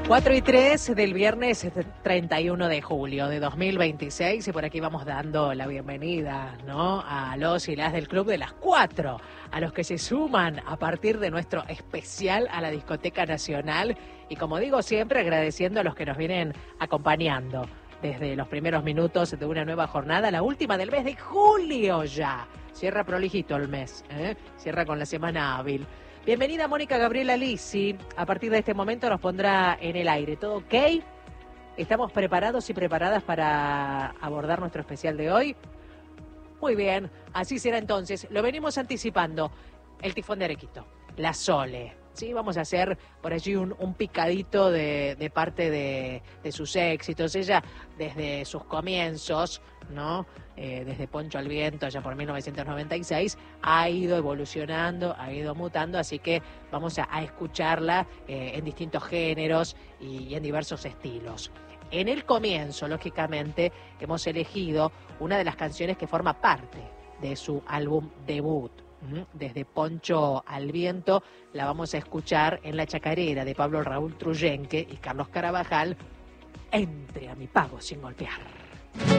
4:03 del viernes 31 de julio de 2026 y por aquí vamos dando la bienvenida, ¿no?, a los y las del Club de las 4, a los que se suman a partir de nuestro especial a la Discoteca Nacional y, como digo siempre, agradeciendo a los que nos vienen acompañando desde los primeros minutos de una nueva jornada, la última del mes de julio ya. Cierra prolijito el mes, cierra con la semana hábil. Bienvenida Mónica Gabriela Lisi. A partir de este momento nos pondrá en el aire. ¿Todo ok? ¿Estamos preparados y preparadas para abordar nuestro especial de hoy? Muy bien, así será entonces. Lo venimos anticipando. El tifón de Arequito, la Sole. Sí, vamos a hacer por allí un picadito de parte de sus éxitos. Ella, desde sus comienzos, ¿no?, desde Poncho al Viento, allá por 1996, ha ido evolucionando, ha ido mutando, así que vamos a escucharla en distintos géneros y en diversos estilos. En el comienzo, lógicamente, hemos elegido una de las canciones que forma parte de su álbum debut. Desde Poncho al Viento la vamos a escuchar en La Chacarera de Pablo Raúl Truyenque y Carlos Carabajal, Entre a mi pago sin golpear.